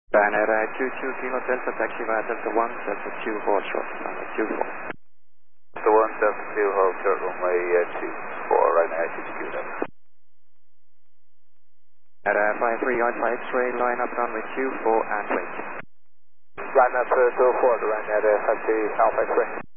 Ryanair 22 Kilo Delta taxi via Delta 1, Delta 2 hold short, runway 24. Delta 1, Delta 2 hold short, runway 24, Ryanair 22 Delta. At 53 Alpha X-ray, line up runway 24 and wait. Line up 24 to Ryanair 53 Alpha X-ray.